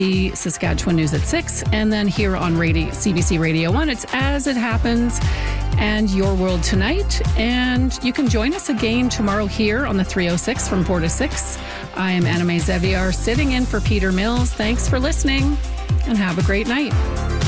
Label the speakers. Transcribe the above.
Speaker 1: Saskatchewan News at 6, and then here on CBC Radio 1, it's As It Happens and Your World Tonight. And you can join us again tomorrow here on the 306 from 4 to 6. I am Anna May Zeviar sitting in for Peter Mills. Thanks for listening and have a great night.